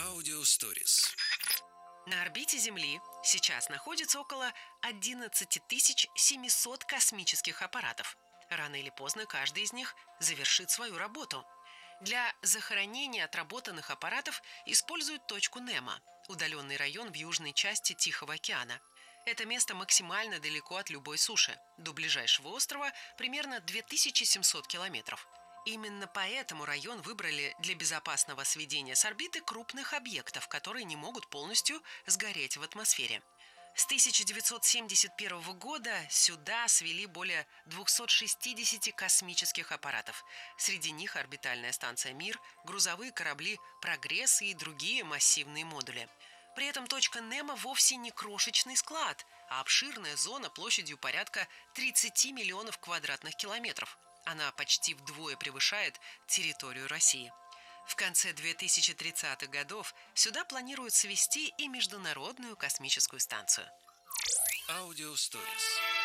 Аудиосторис. На орбите Земли сейчас находится около 11 700 космических аппаратов. Рано или поздно каждый из них завершит свою работу. Для захоронения отработанных аппаратов используют точку Немо – удаленный район в южной части Тихого океана. Это место максимально далеко от любой суши. До ближайшего острова примерно 2700 километров. Именно поэтому район выбрали для безопасного сведения с орбиты крупных объектов, которые не могут полностью сгореть в атмосфере. С 1971 года сюда свели более 260 космических аппаратов. Среди них орбитальная станция «Мир», грузовые корабли «Прогресс» и другие массивные модули. При этом точка Немо вовсе не крошечный склад, а обширная зона площадью порядка 30 миллионов квадратных километров. Она почти вдвое превышает территорию России. В конце 2030-х годов сюда планируют свести и Международную космическую станцию. Аудиосторис.